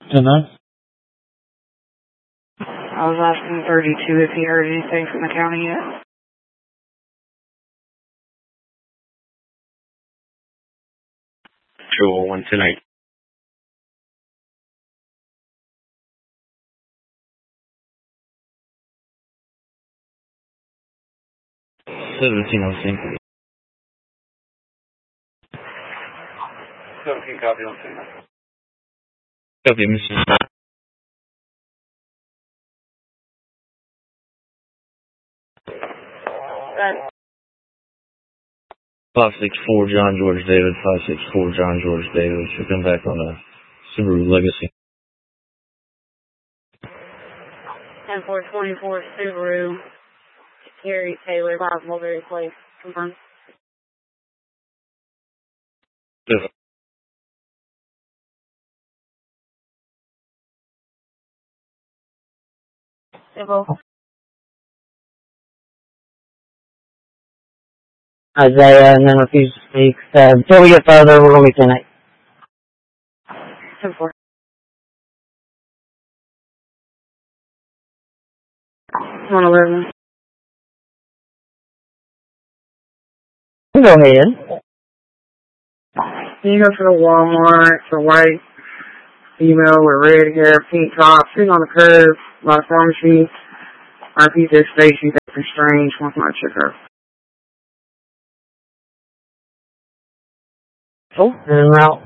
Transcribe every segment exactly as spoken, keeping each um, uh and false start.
Tonight? I was asking thirty-two if he heard anything from the county yet. two oh one tonight. seventeen oh six. seventeen copy on signal. Copy, Mister five six four John George David, five six four John George David. Should come back on a Subaru Legacy. ten four twenty-four Subaru, Gary Taylor, five Mulberry Place. Confirmed. Yes. Civil. Isaiah, and then refuse to speak. So until we get further, we're going to be tonight. ten four. one eleven. Go ahead. Can you go to the Walmart for white female with red hair, pink top, sitting on the curb by the pharmacy? R P says Stacy, that's strange, wants my check her. Oh, and route.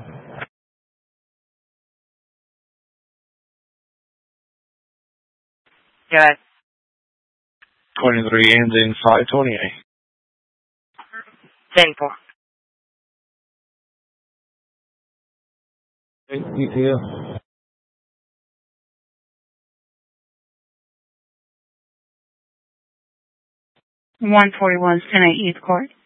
Got twenty-three ending five twenty-eight. ten four. E T L. one forty-one, ten eight Youth Court.